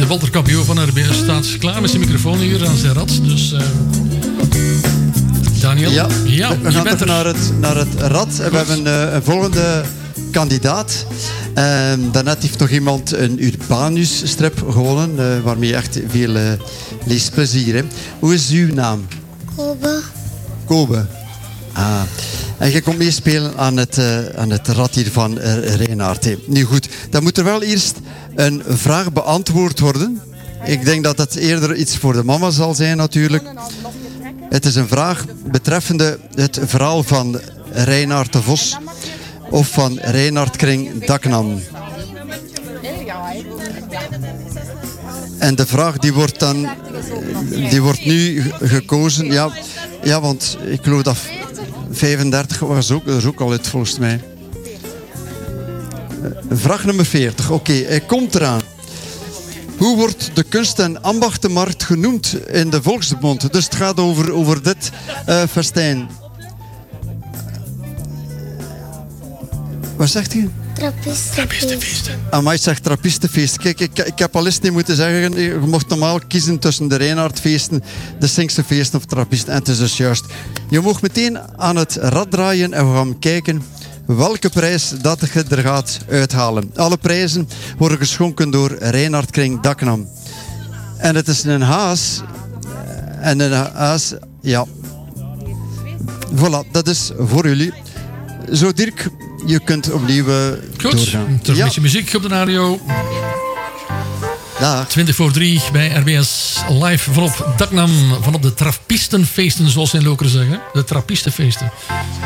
Walter Capio van RBS staat klaar met zijn microfoon hier aan zijn rad. Dus Daniel, ja we gaan terug naar het rad. We hebben een volgende kandidaat. Daarnet heeft nog iemand een Urbanus-strip gewonnen, waarmee echt veel leesplezier. Hè. Hoe is uw naam? Kobe. Ah. En je komt meespelen aan het rad hier van Reinaard. Hè. Nu goed, dan moet er wel eerst een vraag beantwoord worden. Ik denk dat het eerder iets voor de mama zal zijn natuurlijk. Het is een vraag betreffende het verhaal van Reinaard de Vos of van Reinaard Kring Daknam. En de vraag die wordt nu gekozen. Ja, want ik geloof dat 35 was ook al uit volgens mij. Vraag nummer 40. Oké, hij komt eraan. Hoe wordt de kunst- en ambachtenmarkt genoemd in de volksmond? Dus het gaat over dit festijn. Wat zegt u? Trappistenfeest. Amai, zegt trappistenfeest. Kijk, ik heb al eens niet moeten zeggen. Je mocht normaal kiezen tussen de Reinaardfeesten, de Sinkse feesten of trappisten. En het is dus juist. Je mag meteen aan het rad draaien en we gaan kijken welke prijs dat je er gaat uithalen. Alle prijzen worden geschonken door Reinaard Kring Daknam. En het is een haas. En een haas, ja. Voilà, dat is voor jullie. Zo, Dirk, je kunt opnieuw doorgaan. Terug een beetje muziek op de radio. Dag. 20 voor 3 bij RBS live vanop Daknam. Vanop de Trappistenfeesten, zoals ze in Lokeren zeggen. De Trappistenfeesten.